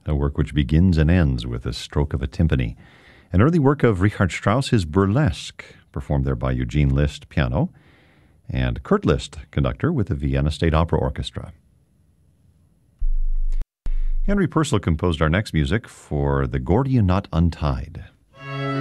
a work which begins and ends with a stroke of a timpani. An early work of Richard Strauss is Burlesque, performed there by Eugene Liszt, piano, and Kurt Liszt, conductor with the Vienna State Opera Orchestra. Henry Purcell composed our next music for The Gordian Knot Untied.